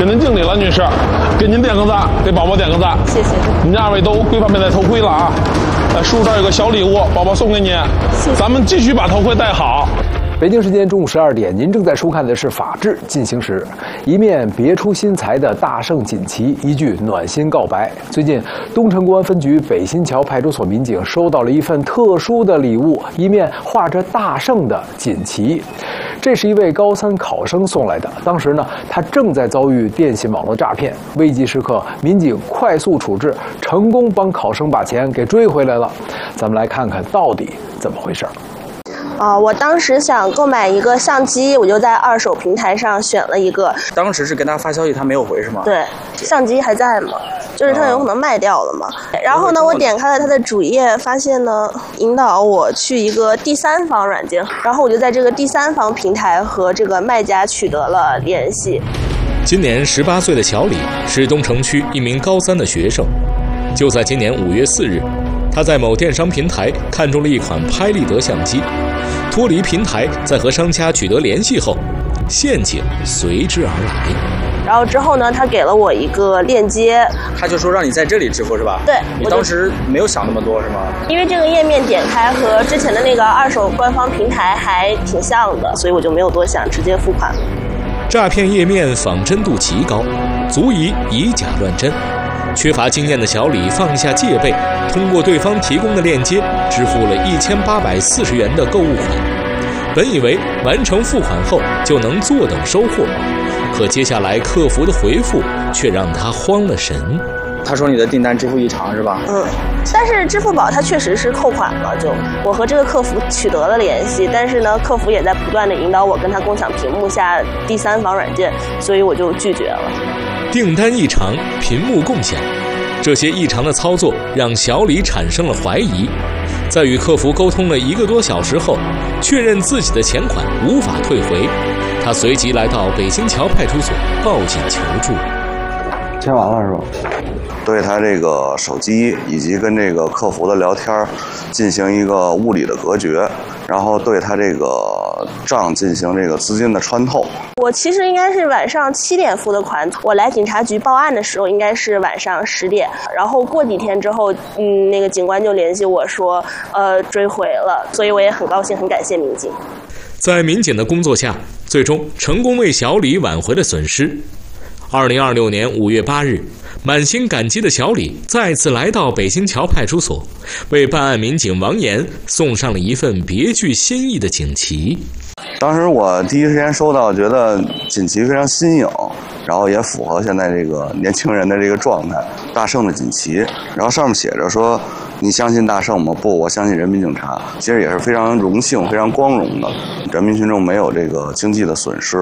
给您敬礼了，女士，给您点个赞，给宝宝点个赞。 谢谢。 你们2位都规范佩戴头盔了啊！叔叔这儿有个小礼物，宝宝送给你。 谢谢。 咱们继续把头盔戴好。 北京时间中午12点，您正在收看的是《法治进行时》。一面别出心裁的大圣锦旗，一句暖心告白。最近，东城公安分局北新桥派出所民警收到了一份特殊的礼物，一面画着大圣的锦旗。这是一位高3考生送来的。当时呢，他正在遭遇电信网络诈骗，危急时刻，民警快速处置，成功帮考生把钱给追回来了。咱们来看看到底怎么回事。 我当时想购买一个相机，我就在二手平台上选了一个。 当时是跟他发消息，他没有回是吗？ 对，相机还在嘛，就是他有可能卖掉了嘛。然后呢，我点开了他的主页，发现呢，引导我去一个第三方软件，然后我就在这个第三方平台和这个卖家取得了联系。 今年18岁的小李是东城区一名高3的学生，就在今年5月4日，他在某电商平台看中了一款拍立得相机。脱离平台，在和商家取得联系后，陷阱随之而来。 然后之后呢，他给了我一个链接， 他就说让你在这里支付是吧？ 对。 你当时没有想那么多是吗？ 因为这个页面点开和之前的那个二手官方平台还挺像的，所以我就没有多想，直接付款了。 诈骗页面仿真度极高，足以以假乱真。缺乏经验的小李放下戒备，通过对方提供的链接支付了1840元的购物款。本以为完成付款后就能坐等收货，可接下来客服的回复却让他慌了神。 他说你的订单支付异常是吧？ 但是支付宝它确实是扣款了，就我和这个客服取得了联系，但是呢，客服也在不断的引导我跟他共享屏幕下第三方软件，所以我就拒绝了。 订单异常，屏幕共享，这些异常的操作让小李产生了怀疑。在与客服沟通了1个多小时后，确认自己的钱款无法退回，他随即来到北新桥派出所报警求助。 签完了是吧？对他这个手机以及跟这个客服的聊天进行一个物理的隔绝，然后对他这个账进行这个资金的穿透。 我其实应该是晚上7点付的款，我来警察局报案的时候应该是晚上10点，然后过几天之后，那个警官就联系我说，追回了，所以我也很高兴，很感谢民警。 在民警的工作下，最终成功为小李挽回了损失。2026年5月8日，满心感激的小李再次来到北新桥派出所，为办案民警王岩送上了一份别具新意的锦旗。 当时我第一时间收到，觉得锦旗非常新颖，然后也符合现在这个年轻人的这个状态。大圣的锦旗，然后上面写着说：“你相信大圣吗？不，我相信人民警察。”其实也是非常荣幸、非常光荣的，人民群众没有这个经济的损失。